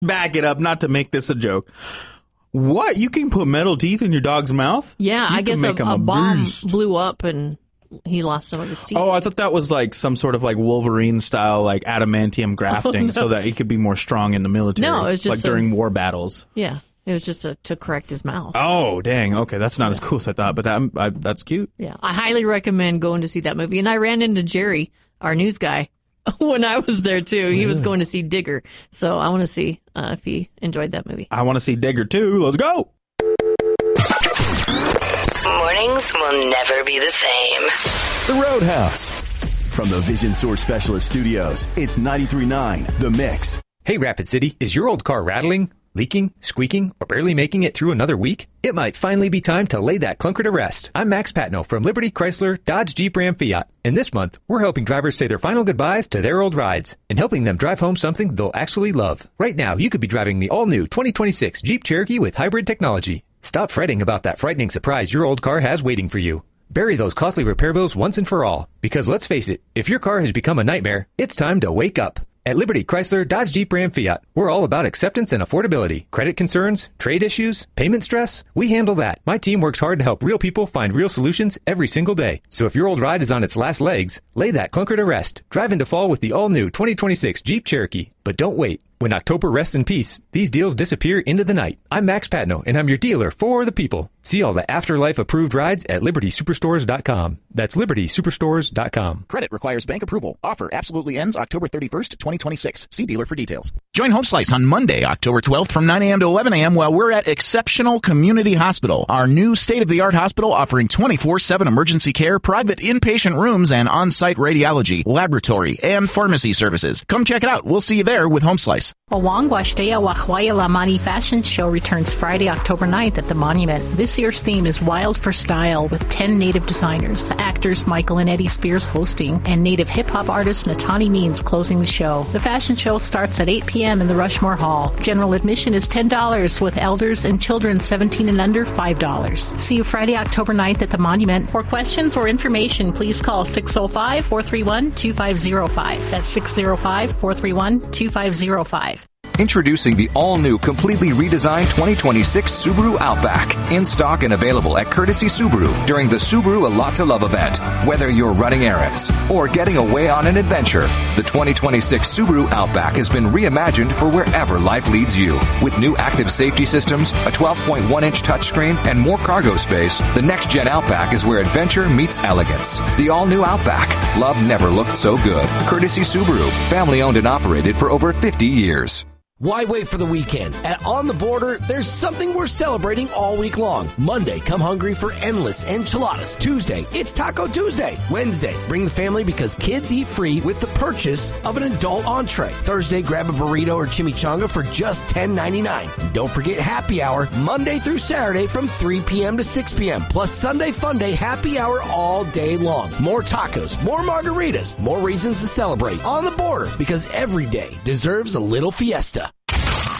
Back it up, not to make this a joke. What? You can put metal teeth in your dog's mouth? Yeah, I guess a bomb blew up and he lost some of his teeth. Oh, I thought that was like some sort of like Wolverine style, like adamantium grafting so that he could be more strong in the military. No, it was just like during war battles. Yeah, it was just to correct his mouth. Oh, dang. Okay, that's not as cool as I thought, but that's cute. Yeah, I highly recommend going to see that movie. And I ran into Jerry, our news guy, when I was there too. He was going to see Digger. So I want to see if he enjoyed that movie. I want to see Digger too. Let's go. Mornings will never be the same. The Roadhouse. From the Vision Source Specialist Studios, it's 93.9 The Mix. Hey, Rapid City, is your old car rattling, leaking, squeaking, or barely making it through another week? It might finally be time to lay that clunker to rest. I'm Max Patno from Liberty Chrysler Dodge Jeep Ram Fiat, and this month we're helping drivers say their final goodbyes to their old rides and helping them drive home something they'll actually love. Right now, you could be driving the all-new 2026 Jeep Cherokee with hybrid technology. Stop fretting about that frightening surprise your old car has waiting for you. Bury those costly repair bills once and for all, because let's face it, if your car has become a nightmare, it's time to wake up. At Liberty Chrysler Dodge Jeep Ram Fiat, we're all about acceptance and affordability. Credit concerns, trade issues, payment stress, we handle that. My team works hard to help real people find real solutions every single day. So if your old ride is on its last legs, lay that clunker to rest. Drive into fall with the all-new 2026 Jeep Cherokee. But don't wait. When October rests in peace, these deals disappear into the night. I'm Max Patno, and I'm your dealer for the people. See all the Afterlife-approved rides at LibertySuperstores.com. That's LibertySuperstores.com. Credit requires bank approval. Offer absolutely ends October 31st, 2026. See dealer for details. Join Home Slice on Monday, October 12th from 9 a.m. to 11 a.m. while we're at Exceptional Community Hospital, our new state-of-the-art hospital offering 24/7 emergency care, private inpatient rooms, and on-site radiology, laboratory, and pharmacy services. Come check it out. We'll see you there with Home Slice. Wawangwashtea Wahwaya Lamani Fashion Show returns Friday, October 9th at the Monument. This year's theme is Wild for Style, with 10 native designers, actors Michael and Eddie Spears hosting, and native hip-hop artist Natani Means closing the show. The fashion show starts at 8 p.m. in the Rushmore Hall. General admission is $10, with elders and children 17 and under $5. See you Friday, October 9th at the Monument. For questions or information, please call 605-431-2505. That's 605-431-2505. Introducing the all-new, completely redesigned 2026 Subaru Outback. In stock and available at Courtesy Subaru during the Subaru A Lot to Love event. Whether you're running errands or getting away on an adventure, the 2026 Subaru Outback has been reimagined for wherever life leads you. With new active safety systems, a 12.1-inch touchscreen, and more cargo space, the next-gen Outback is where adventure meets elegance. The all-new Outback. Love never looked so good. Courtesy Subaru. Family-owned and operated for over 50 years. Why wait for the weekend? At On the Border, there's something we're celebrating all week long. Monday, come hungry for endless enchiladas. Tuesday, it's Taco Tuesday. Wednesday, bring the family because kids eat free with the purchase of an adult entree. Thursday, grab a burrito or chimichanga for just $10.99. And don't forget happy hour Monday through Saturday from 3 p.m. to 6 p.m. Plus Sunday Fun Day happy hour all day long. More tacos, more margaritas, more reasons to celebrate. On the Border, because every day deserves a little fiesta.